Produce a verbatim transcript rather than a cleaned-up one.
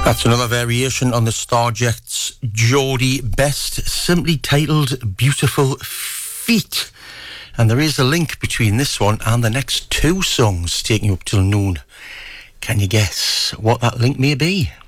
That's another variation on the Starjets' Geordie Best, simply titled Beautiful Feet. And there is a link between this one and the next two songs taking you up till noon. Can you guess what that link may be?